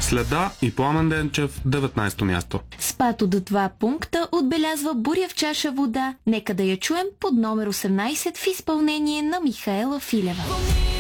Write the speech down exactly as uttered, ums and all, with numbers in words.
Следа и Пламен Денчев, деветнайсето място. Спад до два пункта отбелязва Буря в чаша вода. Нека да я чуем под номер осемнайсет в изпълнение на Михаела Филева.